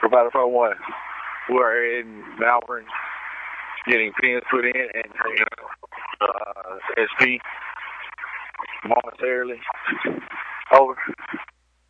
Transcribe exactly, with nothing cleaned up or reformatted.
Provider four one. We're in Malvern getting pins put in and hanging up uh, S P momentarily. Over.